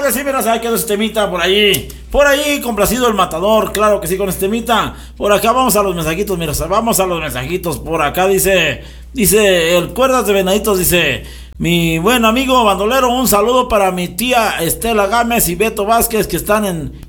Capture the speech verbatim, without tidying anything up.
que sí, mira, sabe que este temita por ahí. Por ahí, complacido el matador, claro que sí, con este temita. Por acá vamos a los mensajitos, mira, vamos a los mensajitos. Por acá dice, dice, el Cuerdas de Venaditos, dice, mi buen amigo bandolero, un saludo para mi tía Estela Gámez y Beto Vázquez, que están en